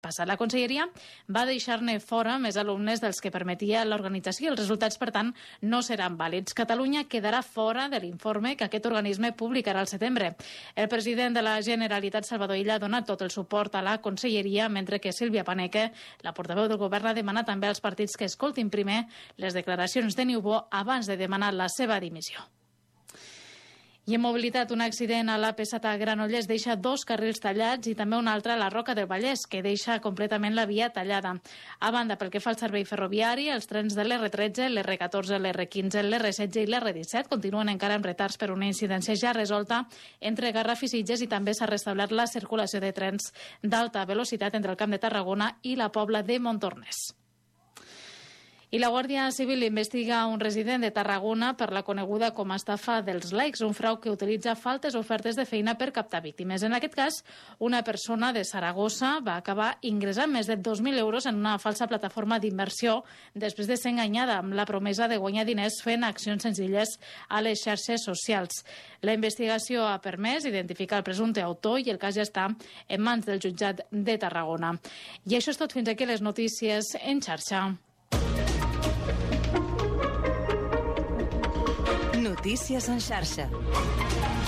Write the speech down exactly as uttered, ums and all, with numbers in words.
passat. La Conselleria va deixar-ne fora més alumnes dels que permetia l'organització. Els resultats, per tant, no seran vàlids. Catalunya quedarà fora de l'informe que aquest organisme publicarà al setembre. El president de la Generalitat, Salvador Illa, ha donat tot el suport a la Conselleria, mentre que Sílvia Paneque, la portaveu del govern, ha demanat també als partits que escoltin primer les declaracions de Niubó abans de demanar la seva dimissió. I en mobilitat, un accident a l'A P set a Granollers deixa dos carrils tallats i també un altre a la Roca del Vallès, que deixa completament la via tallada. A banda, pel que fa al servei ferroviari, els trens de l'R tretze, l'R catorze, l'R quinze, l'R setze i l'R disset continuen encara amb retards per una incidència ja resolta entre Garraf i Sitges, i també s'ha restablert la circulació de trens d'alta velocitat entre el Camp de Tarragona i la Pobla de Montornès. I la Guàrdia Civil investiga un resident de Tarragona per la coneguda com a estafa dels likes, un frau que utilitza faltes ofertes de feina per captar víctimes. En aquest cas, una persona de Saragossa va acabar ingressant més de dos mil euros en una falsa plataforma d'inversió després de ser enganyada amb la promesa de guanyar diners fent accions senzilles a les xarxes socials. La investigació ha permès identificar el presumpte autor i el cas ja està en mans del jutjat de Tarragona. I això és tot. Fins aquí les notícies en xarxa. Notícies en xarxa.